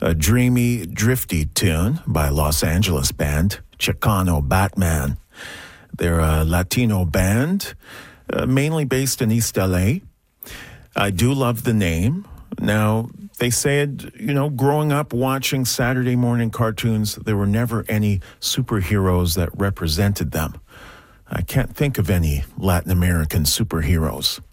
a dreamy, drifty tune by Los Angeles band Chicano Batman. They're a Latino band, mainly based in East LA. I do love the name. Now, they said, growing up watching Saturday morning cartoons, there were never any superheroes that represented them. I can't think of any Latin American superheroes.